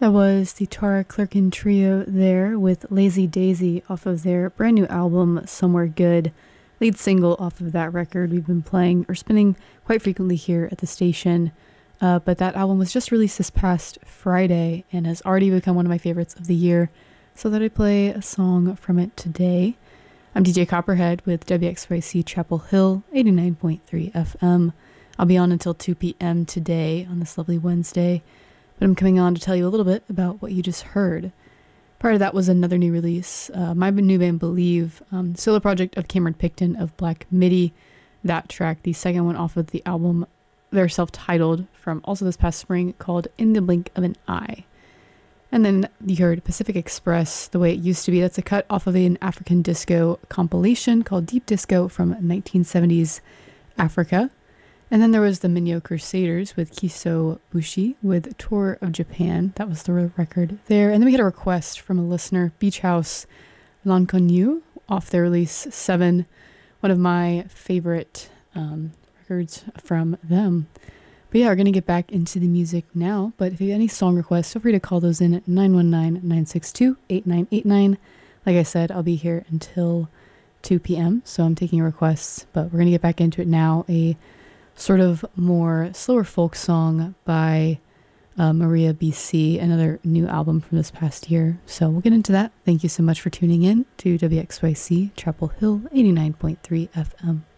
That was the Tara Clerkin Trio there with Lazy Daisy off of their brand new album, Somewhere Good. Lead single off of that record we've been playing or spinning quite frequently here at the station. But that album was just released this past Friday and has already become one of my favorites of the year. So that I play a song from it today. I'm DJ Copperhead with WXYC Chapel Hill, 89.3 FM. I'll be on until 2 p.m. today on this lovely Wednesday. But I'm coming on to tell you a little bit about what you just heard. Part of that was another new release, my new band Believe, solo project of Cameron Picton of Black Midi. That track, the second one off of the album, they're self-titled from also this past spring, called In the Blink of an Eye. And then you heard Pacific Express, The Way It Used to Be. That's a cut off of an African disco compilation called Deep Disco from 1970s Africa. And then there was the Minyo Crusaders with Kiso Bushi with Tour of Japan. That was the record there. And then we had a request from a listener, Beach House L'Inconnu, off their release 7, one of my favorite records from them. But yeah, we're going to get back into the music now. But if you have any song requests, feel free to call those in at 919-962-8989. Like I said, I'll be here until 2 p.m. So I'm taking requests. But we're going to get back into it now. A sort of more slower folk song by Maria BC, another new album from this past year. So we'll get into that. Thank you so much for tuning in to WXYC Chapel Hill 89.3 FM.